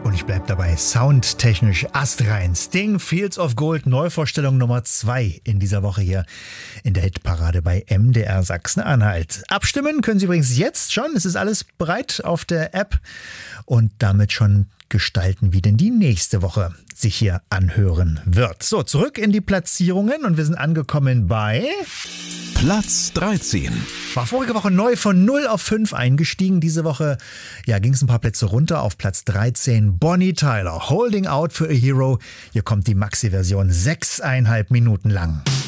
Und ich bleib dabei, soundtechnisch astrein. Sting, Fields of Gold, Neuvorstellung Nummer 2 in dieser Woche hier in der Hitparade bei MDR Sachsen-Anhalt. Abstimmen können Sie übrigens jetzt schon, es ist alles bereit auf der App und damit schon gestalten, wie denn die nächste Woche sich hier anhören wird. So, zurück in die Platzierungen und wir sind angekommen bei Platz 13. War vorige Woche neu von 0 auf 5 eingestiegen. Diese Woche ging es ein paar Plätze runter auf Platz 13. Bonnie Tyler, Holding Out for a Hero. Hier kommt die Maxi-Version, 6,5 Minuten lang.